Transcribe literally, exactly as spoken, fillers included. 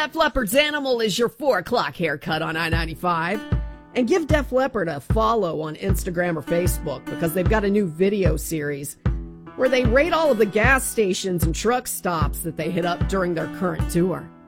Def Leppard's Animal is your four o'clock haircut on I ninety-five. And give Def Leppard a follow on Instagram or Facebook because they've got a new video series where they rate all of the gas stations and truck stops that they hit up during their current tour.